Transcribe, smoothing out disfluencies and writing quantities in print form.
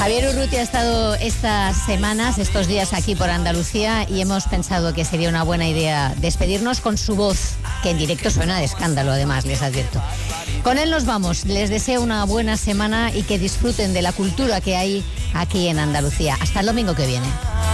Javier Urrutia ha estado estos días aquí por Andalucía y hemos pensado que sería una buena idea despedirnos con su voz, que en directo suena de escándalo, además, les advierto. Con él nos vamos. Les deseo una buena semana y que disfruten de la cultura que hay aquí en Andalucía. Hasta el domingo que viene.